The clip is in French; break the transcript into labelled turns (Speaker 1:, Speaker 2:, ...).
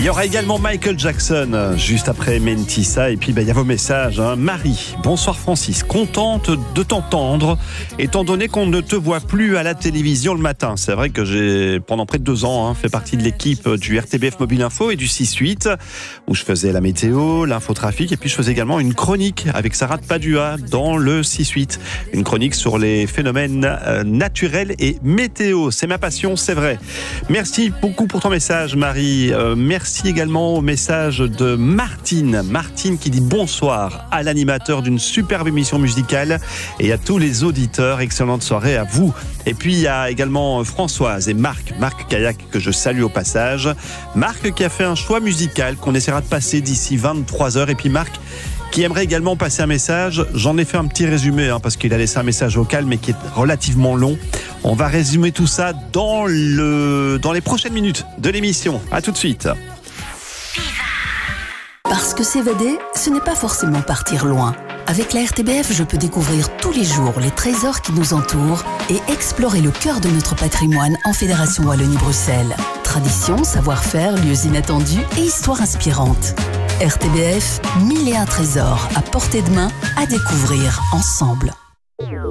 Speaker 1: Il y aura également Michael Jackson juste après Mentissa. Et puis il y a vos messages. Marie, bonsoir Francis, contente de t'entendre étant donné qu'on ne te voit plus à la télévision le matin. C'est vrai que j'ai pendant près de 2 ans fait partie de l'équipe du RTBF Mobile Info et du 6-8 où je faisais la météo, l'infotrafic et puis je faisais également une chronique avec Sarah de Padua dans le 6-8. Une chronique sur les phénomènes naturels et météo. C'est ma passion, c'est vrai. Merci beaucoup pour ton message Marie. Merci également au message de Martine. Martine qui dit bonsoir à l'animateur d'une superbe émission musicale et à tous les auditeurs. Excellente soirée à vous. Et puis il y a également Françoise et Marc Kayak que je salue au passage. Marc qui a fait un choix musical qu'on essaiera de passer d'ici 23h. Et puis Marc qui aimerait également passer un message. J'en ai fait un petit résumé parce qu'il a laissé un message vocal mais qui est relativement long. On va résumer tout ça dans les prochaines minutes de l'émission. À tout de suite.
Speaker 2: Parce que s'évader, ce n'est pas forcément partir loin. Avec la RTBF, je peux découvrir tous les jours les trésors qui nous entourent et explorer le cœur de notre patrimoine en Fédération Wallonie-Bruxelles. Tradition, savoir-faire, lieux inattendus et histoires inspirantes. RTBF, 1001 trésors à portée de main à découvrir ensemble.